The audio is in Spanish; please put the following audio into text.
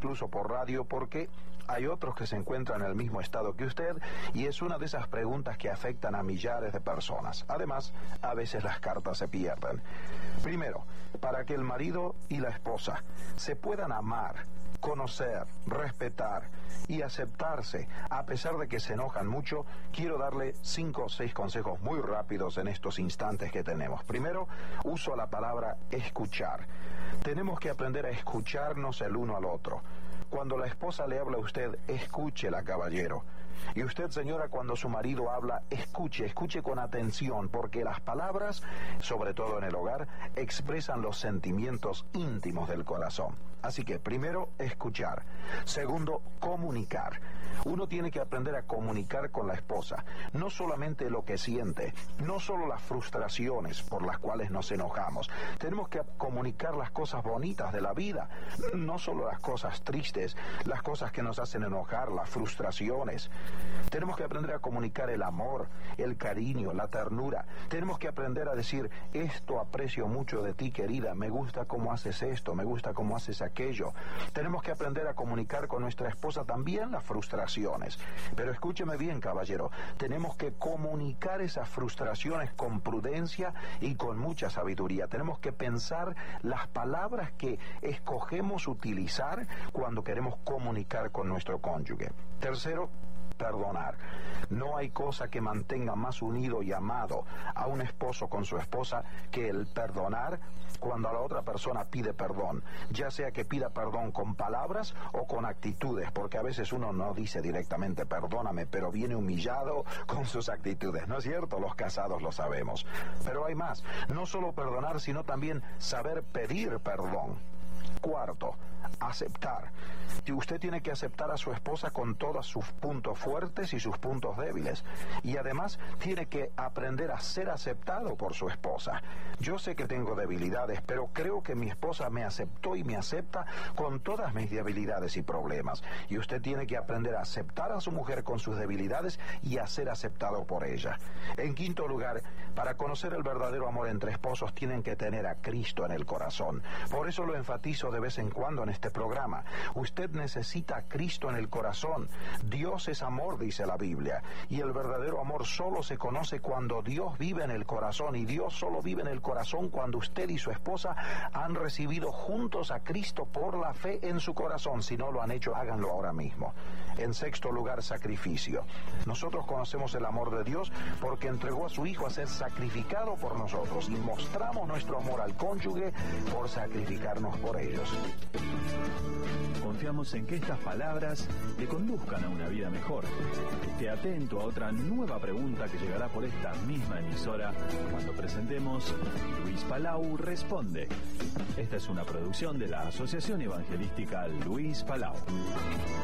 incluso por radio, porque hay otros que se encuentran en el mismo estado que usted, y es una de esas preguntas que afectan a millares de personas. Además, a veces las cartas se pierden. Primero, para que el marido y la esposa se puedan amar, conocer, respetar y aceptarse, a pesar de que se enojan mucho, quiero darle 5 o 6 consejos muy rápidos en estos instantes que tenemos. Primero, uso la palabra escuchar. Tenemos que aprender a escucharnos el uno al otro. Cuando la esposa le habla a usted, escúchela, caballero. Y usted, señora, cuando su marido habla, escuche con atención, porque las palabras, sobre todo en el hogar, expresan los sentimientos íntimos del corazón. Así que, primero, escuchar. Segundo, comunicar. Uno tiene que aprender a comunicar con la esposa, no solamente lo que siente, no solo las frustraciones por las cuales nos enojamos. Tenemos que comunicar las cosas bonitas de la vida, no solo las cosas tristes, las cosas que nos hacen enojar, las frustraciones. Tenemos que aprender a comunicar el amor, el cariño, la ternura. Tenemos que aprender a decir, esto aprecio mucho de ti, querida, me gusta cómo haces esto, me gusta cómo haces aquello. Tenemos que aprender a comunicar con nuestra esposa también las frustraciones. Pero escúcheme bien, caballero, tenemos que comunicar esas frustraciones con prudencia y con mucha sabiduría. Tenemos que pensar las palabras que escogemos utilizar cuando queremos comunicar con nuestro cónyuge. Tercero, perdonar. No hay cosa que mantenga más unido y amado a un esposo con su esposa que el perdonar cuando la otra persona pide perdón, ya sea que pida perdón con palabras o con actitudes, porque a veces uno no dice directamente perdóname, pero viene humillado con sus actitudes, ¿no es cierto? Los casados lo sabemos. Pero hay más, no solo perdonar, sino también saber pedir perdón. Cuarto, aceptar. Usted tiene que aceptar a su esposa con todos sus puntos fuertes y sus puntos débiles. Y además tiene que aprender a ser aceptado por su esposa. Yo sé que tengo debilidades, pero creo que mi esposa me aceptó y me acepta con todas mis debilidades y problemas. Y usted tiene que aprender a aceptar a su mujer con sus debilidades y a ser aceptado por ella. En quinto lugar, para conocer el verdadero amor entre esposos tienen que tener a Cristo en el corazón. Por eso lo enfatizo de vez en cuando en este programa. Usted necesita a Cristo en el corazón. Dios es amor, dice la Biblia, y el verdadero amor solo se conoce cuando Dios vive en el corazón, y Dios solo vive en el corazón cuando usted y su esposa han recibido juntos a Cristo por la fe en su corazón. Si no lo han hecho, háganlo ahora mismo. En sexto lugar, sacrificio. Nosotros conocemos el amor de Dios porque entregó a su Hijo a ser sacrificado por nosotros, y mostramos nuestro amor al cónyuge por sacrificarnos por ellos. Confiamos en que estas palabras le conduzcan a una vida mejor. Esté atento a otra nueva pregunta que llegará por esta misma emisora cuando presentemos Luis Palau Responde. Esta es una producción de la Asociación Evangelística Luis Palau.